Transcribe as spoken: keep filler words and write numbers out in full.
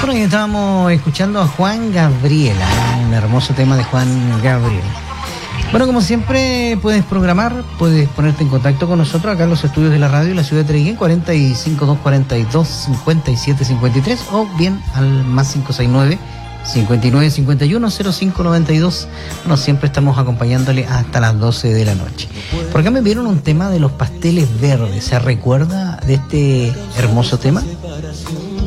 Bueno, y estábamos escuchando a Juan Gabriel, ¿eh? Un hermoso tema de Juan Gabriel. Bueno, como siempre, puedes programar, puedes ponerte en contacto con nosotros acá en los estudios de la radio de la ciudad de Treguén, cuarenta y cinco, doscientos cuarenta y dos, cincuenta y siete cincuenta y tres, o bien al más cinco seis nueve, cincuenta y nueve cincuenta y uno, cero cinco noventa y dos. Bueno, siempre estamos acompañándole hasta las doce de la noche. Por acá me vieron un tema de los pasteles verdes. ¿Se recuerda de este hermoso tema?